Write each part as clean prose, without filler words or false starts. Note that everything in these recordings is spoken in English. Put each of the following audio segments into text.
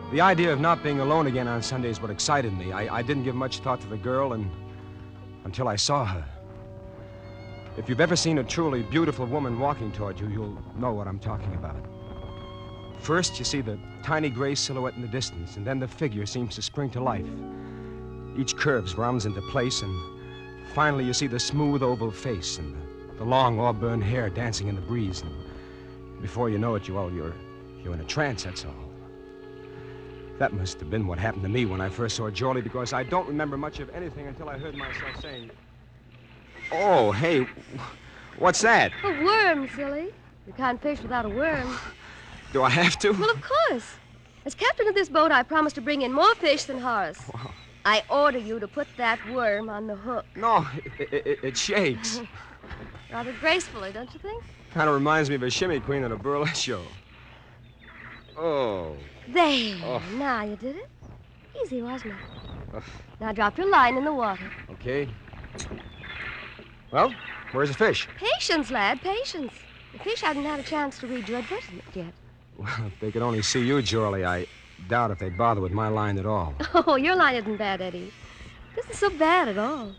The idea of not being alone again on Sunday is what excited me. I didn't give much thought to the girl until I saw her. If you've ever seen a truly beautiful woman walking toward you, you'll know what I'm talking about. First, you see the tiny gray silhouette in the distance, and then the figure seems to spring to life. Each curve rounds into place, and finally you see the smooth oval face and the long auburn hair dancing in the breeze. And before you know it, you're in a trance, that's all. That must have been what happened to me when I first saw Jorlie, because I don't remember much of anything until I heard myself saying, "Oh, hey, what's that?" A worm, silly. You can't fish without a worm. Do I have to? Well, of course. As captain of this boat, I promised to bring in more fish than Horace. Wow. I order you to put that worm on the hook. No, it shakes. Rather gracefully, don't you think? Kind of reminds me of a shimmy queen at a burlesque show. Oh. There. Oh. Now you did it. Easy, wasn't it? Now drop your line in the water. Okay. Well, where's the fish? Patience, lad, patience. The fish haven't had a chance to read your advertisement yet. Well, if they could only see you, Jorlie, I doubt if they'd bother with my line at all. Oh, your line isn't bad, Eddie. It isn't so bad at all.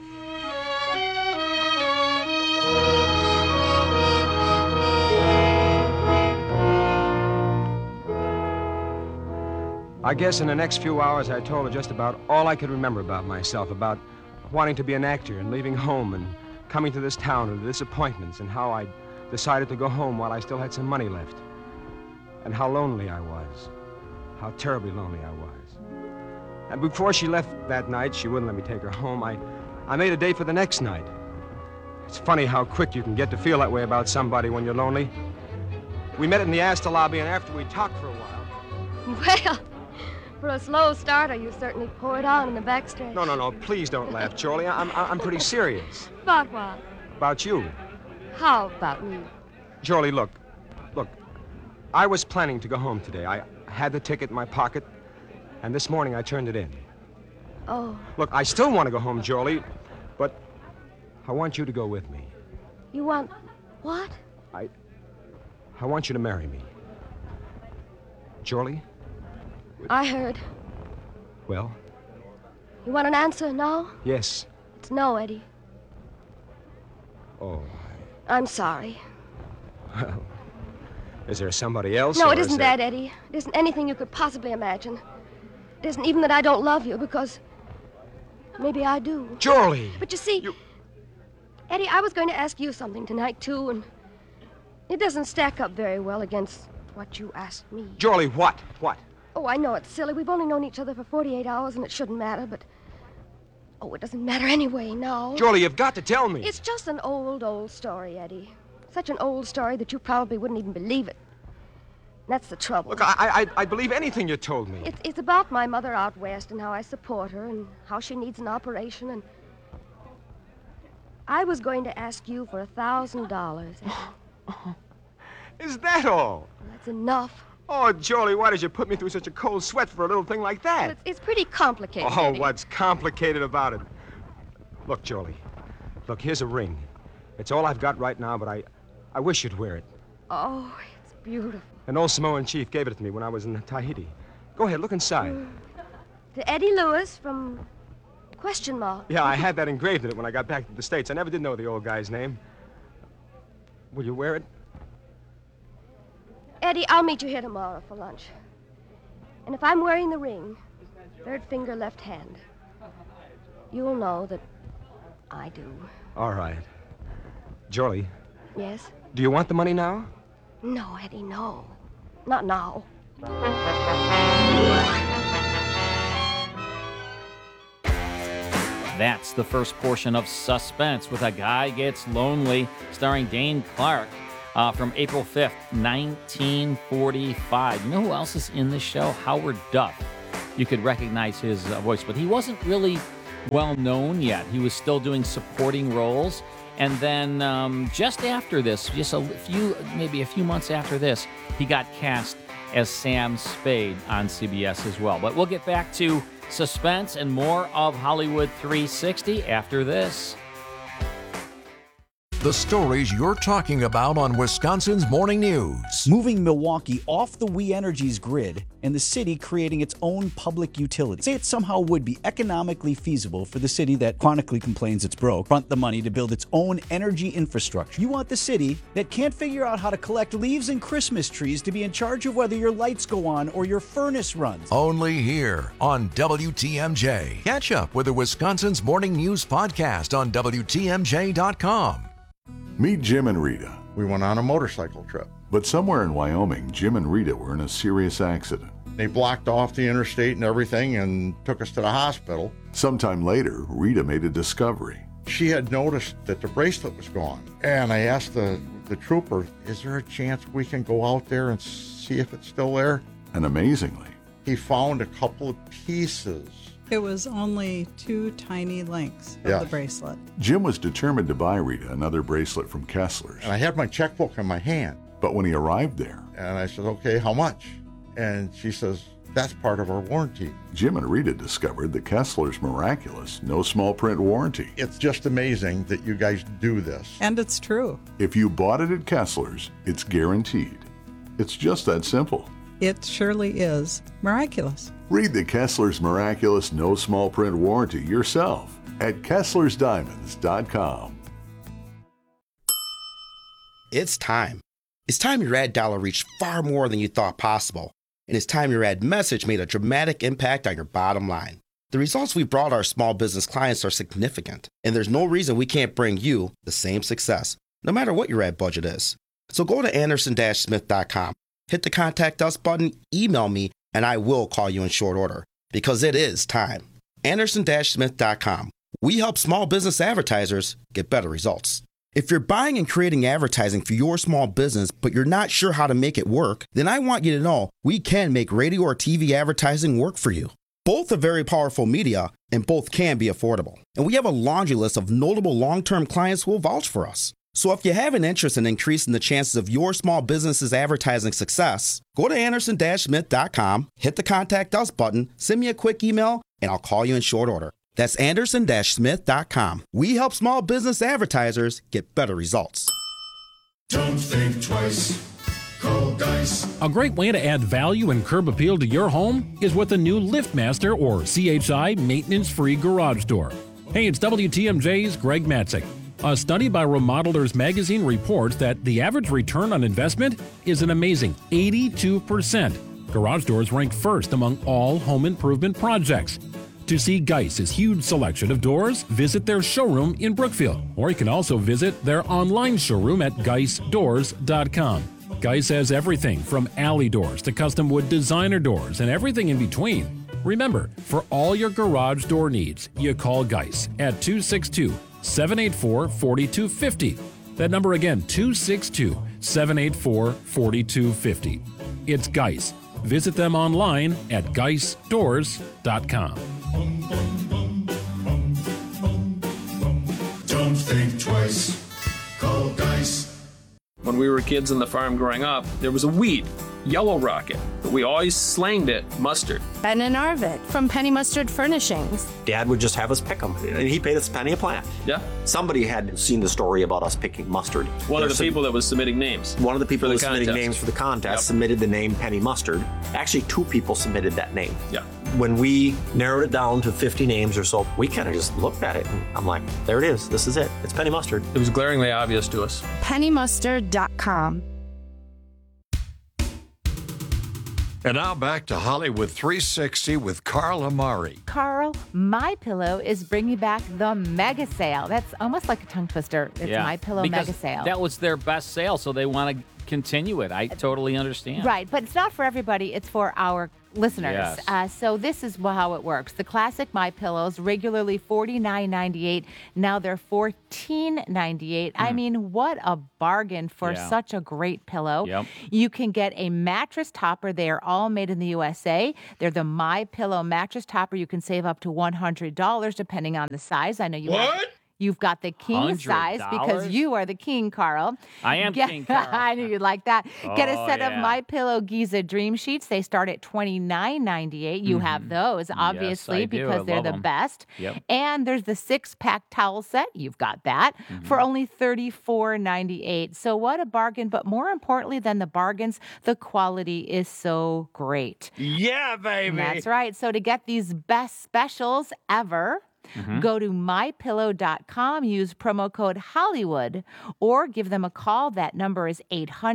I guess in the next few hours I told her just about all I could remember about myself, about wanting to be an actor and leaving home and coming to this town and the disappointments, and how I decided to go home while I still had some money left, and how lonely I was, how terribly lonely I was. And before she left that night, she wouldn't let me take her home. I made a date for the next night. It's funny how quick you can get to feel that way about somebody when you're lonely. We met in the Astor lobby, and after we talked for a while... Well, for a slow starter, you certainly poured on in the backstretch. No, please don't laugh, Jorlie. I'm pretty serious. About what? About you. How about me? Jorlie, look. I was planning to go home today. I had the ticket in my pocket, and this morning I turned it in. Oh. Look, I still want to go home, Jorlie, but I want you to go with me. You want what? I want you to marry me. Jorlie? I heard. Well? You want an answer now? Yes. It's no, Eddie. Oh. I'm sorry. Well, is there somebody else? No, or it is isn't there... that, Eddie. It isn't anything you could possibly imagine. It isn't even that I don't love you, because maybe I do. Jorlie! But you see, Eddie, I was going to ask you something tonight, too, and it doesn't stack up very well against what you asked me. Jorlie, what? What? Oh, I know it's silly. We've only known each other for 48 hours, and it shouldn't matter, but... Oh, it doesn't matter anyway now. Jorlie, you've got to tell me. It's just an old story, Eddie. Such an old story that you probably wouldn't even believe it. That's the trouble. Look, I believe anything you told me. It's about my mother out west and how I support her and how she needs an operation, and... I was going to ask you for $1,000. Is that all? That's enough. Oh, Jorlie, why did you put me through such a cold sweat for a little thing like that? Well, it's pretty complicated, Oh, Eddie. what's complicated about it? Look, Jorlie. Look, here's a ring. It's all I've got right now, but I wish you'd wear it. Oh, it's beautiful. An old Samoan chief gave it to me when I was in Tahiti. Go ahead, look inside. To Eddie Lewis from Question Mark. Yeah, I had that engraved in it when I got back to the States. I never did know the old guy's name. Will you wear it? Eddie, I'll meet you here tomorrow for lunch. And if I'm wearing the ring, third finger, left hand, you'll know that I do. All right. Jorlie, Yes? do you want the money now? No, Eddie, no. Not now. That's the first portion of Suspense with A Guy Gets Lonely, starring Dane Clark, from April 5th, 1945. You know who else is in this show? Howard Duff. You could recognize his voice, but he wasn't really well known yet. He was still doing supporting roles. And then just after this, maybe a few months after this, he got cast as Sam Spade on CBS as well. But we'll get back to Suspense and more of Hollywood 360 after this. The stories you're talking about on Wisconsin's Morning News. Moving Milwaukee off the We Energies grid and the city creating its own public utility. Say it somehow would be economically feasible for the city that chronically complains it's broke, front the money to build its own energy infrastructure. You want the city that can't figure out how to collect leaves and Christmas trees to be in charge of whether your lights go on or your furnace runs. Only here on WTMJ. Catch up with the Wisconsin's Morning News podcast on WTMJ.com. Meet Jim and Rita. We went on a motorcycle trip. But somewhere in Wyoming, Jim and Rita were in a serious accident. They blocked off the interstate and everything and took us to the hospital. Sometime later, Rita made a discovery. She had noticed that the bracelet was gone. And I asked the trooper, is there a chance we can go out there and see if it's still there? And amazingly, he found a couple of pieces. It was only 2 tiny links of the bracelet. Jim was determined to buy Rita another bracelet from Kessler's. And I had my checkbook in my hand. But when he arrived there, and I said, okay, how much? And she says, that's part of our warranty. Jim and Rita discovered the Kessler's miraculous no small print warranty. It's just amazing that you guys do this. And it's true. If you bought it at Kessler's, it's guaranteed. It's just that simple. It surely is miraculous. Read the Kessler's miraculous no small print warranty yourself at KesslersDiamonds.com. It's time. It's time your ad dollar reached far more than you thought possible. And it's time your ad message made a dramatic impact on your bottom line. The results we brought our small business clients are significant, and there's no reason we can't bring you the same success, no matter what your ad budget is. So go to Anderson-Smith.com, hit the Contact Us button, email me, and I will call you in short order, because it is time. Anderson-Smith.com. We help small business advertisers get better results. If you're buying and creating advertising for your small business, but you're not sure how to make it work, then I want you to know we can make radio or TV advertising work for you. Both are very powerful media, and both can be affordable. And we have a laundry list of notable long-term clients who will vouch for us. So if you have an interest in increasing the chances of your small business's advertising success, go to Anderson-Smith.com, hit the Contact Us button, send me a quick email, and I'll call you in short order. That's Anderson-Smith.com. We help small business advertisers get better results. Don't think twice. Call Geis. A great way to add value and curb appeal to your home is with a new LiftMaster or CHI maintenance-free garage door. Hey, it's WTMJ's Greg Matzik. A study by Remodelers Magazine reports that the average return on investment is an amazing 82%. Garage doors rank first among all home improvement projects. To see Geis's huge selection of doors, visit their showroom in Brookfield, or you can also visit their online showroom at geisdoors.com. Geis has everything from alley doors to custom wood designer doors and everything in between. Remember, for all your garage door needs, you call Geis at 262-784-4250. That number again, 262-784-4250. It's Geis. Visit them online at geisdoors.com. Don't think twice. Call Geis. When we were kids on the farm growing up, there was a weed, yellow rocket, but we always slanged it mustard. Ben and Arvid from Penny Mustard Furnishings. Dad would just have us pick them, and he paid us a penny a plant. Yeah. Somebody had seen the story about us picking mustard. One of the people that was submitting names. One of the people that was submitting names for the contest submitted the name Penny Mustard. Actually, 2 people submitted that name. Yeah. When we narrowed it down to 50 names or so, we kind of just looked at it, and I'm like, there it is. This is it. It's Penny Mustard. It was glaringly obvious to us. PennyMustard.com. And now back to Hollywood 360 with Carl Amari. Carl, MyPillow is bringing back the mega sale. That's almost like a tongue twister. It's MyPillow mega sale. That was their best sale, so they want to continue it. I totally understand. Right, but it's not for everybody. It's for our listeners. Yes. So this is how it works. The classic MyPillows, regularly $49.98. Now they're $14.98. I mean, what a bargain for such a great pillow. Yep. You can get a mattress topper. They are all made in the USA. They're the MyPillow mattress topper. You can save up to $100 depending on the size. I know you What? You've got the king size because you are the king, Carl. I am King Carl. I knew you'd like that. Get a set of yeah. MyPillow Giza Dream Sheets. They start at $29.98. You have those, obviously, I do. because I they're love the them. best. Yep. And there's the 6-pack towel set. You've got that for only $34.98. So what a bargain. But more importantly than the bargains, the quality is so great. Yeah, baby. That's right. So to get these best specials ever, go to mypillow.com, use promo code Hollywood, or give them a call. That number is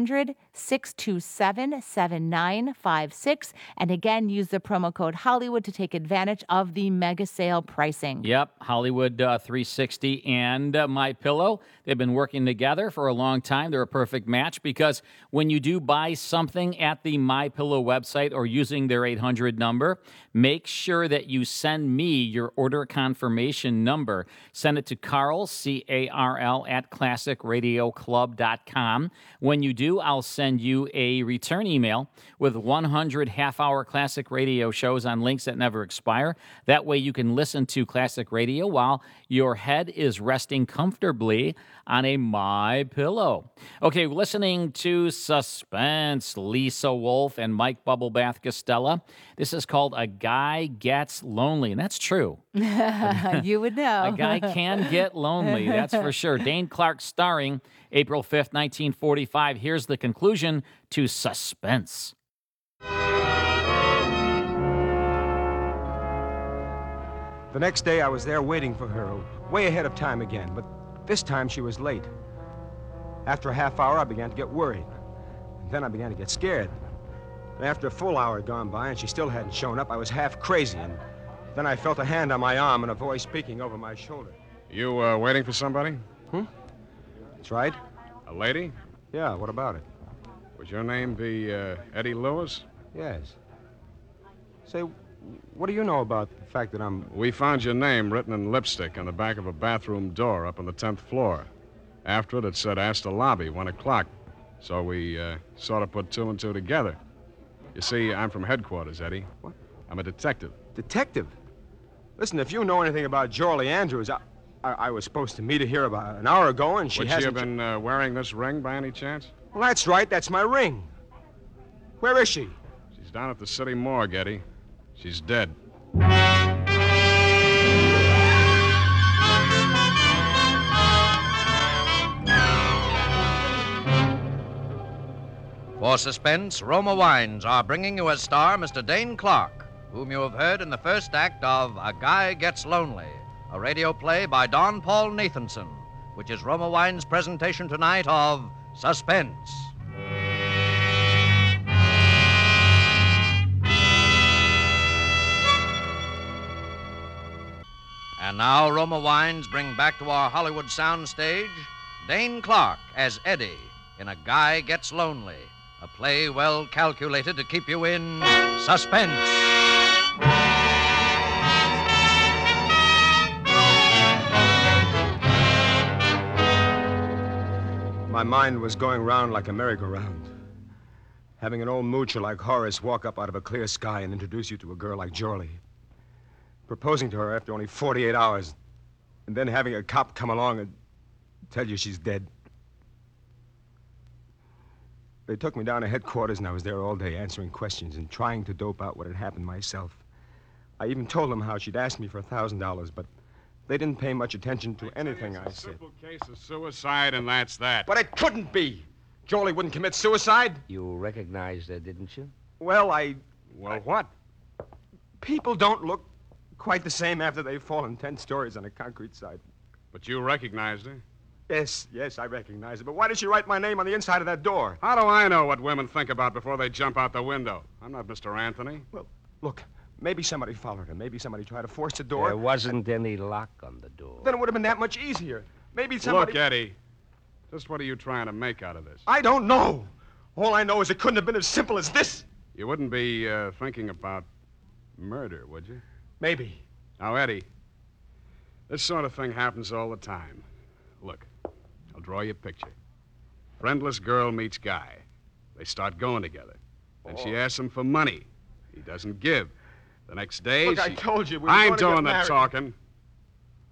800-627-7956. And again, use the promo code Hollywood to take advantage of the mega sale pricing. Yep, Hollywood 360 and MyPillow. They've been working together for a long time. They're a perfect match because when you do buy something at the MyPillow website or using their 800 number, make sure that you send me your order confirmation number. Send it to Carl, C-A-R-L, at classicradioclub.com. When you do, I'll send you a return email with 100 half-hour classic radio shows on links that never expire. That way you can listen to classic radio while your head is resting comfortably on a MyPillow. Okay, listening to Suspense, Lisa Wolf and Mike Bubblebath Costello. This is called A Guy Gets Lonely, and that's true. You would know. A guy can get lonely, that's for sure. Dane Clark starring, April 5th, 1945. Here's the conclusion to Suspense. The next day, I was there waiting for her, way ahead of time again, but this time she was late. After a half hour, I began to get worried. And then I began to get scared. And after a full hour had gone by and she still hadn't shown up, I was half crazy. And then I felt a hand on my arm and a voice speaking over my shoulder. You waiting for somebody? That's right. A lady? Yeah, what about it? Would your name be Eddie Lewis? Yes. Say, what do you know about the fact that I'm... We found your name written in lipstick on the back of a bathroom door up on the 10th floor. After it said Astor Lobby, 1 o'clock. So we sort of put 2 and 2 together. You see, I'm from headquarters, Eddie. What? I'm a detective. Detective? Listen, if you know anything about Jorley Andrews, I was supposed to meet her here about an hour ago, and she Would hasn't... she have been wearing this ring by any chance? Well, that's right. That's my ring. Where is she? She's down at the city morgue, Eddie. She's dead. For Suspense, Roma Wines are bringing you as star Mr. Dane Clark, whom you have heard in the first act of A Guy Gets Lonely, a radio play by Don Paul Nathanson, which is Roma Wines' presentation tonight of Suspense. And now Roma Wines bring back to our Hollywood soundstage Dane Clark as Eddie in A Guy Gets Lonely, a play well calculated to keep you in suspense. My mind was going round like a merry-go-round. Having an old moocher like Horace walk up out of a clear sky and introduce you to a girl like Jorley. Proposing to her after only 48 hours. And then having a cop come along and tell you she's dead. They took me down to headquarters, and I was there all day answering questions and trying to dope out what had happened myself. I even told them how she'd asked me for $1,000, but they didn't pay much attention to anything I said. Simple case of suicide, and that's that. But it couldn't be. Jorley wouldn't commit suicide. You recognized her, didn't you? Well, what? People don't look quite the same after they've fallen 10 stories on a concrete sidewalk. But you recognized her? Yes, I recognize her. But why did she write my name on the inside of that door? How do I know what women think about before they jump out the window? I'm not Mr. Anthony. Well, look, maybe somebody followed her. Maybe somebody tried to force the door. There wasn't any lock on the door. Then it would have been that much easier. Maybe somebody... Look, Eddie, just what are you trying to make out of this? I don't know. All I know is it couldn't have been as simple as this. You wouldn't be thinking about murder, would you? Maybe. Now, Eddie, this sort of thing happens all the time. Look, I'll draw you a picture. Friendless girl meets guy. They start going together. Then she asks him for money. He doesn't give. The next day, Look, I told you we were I'm going to doing get the married. talking.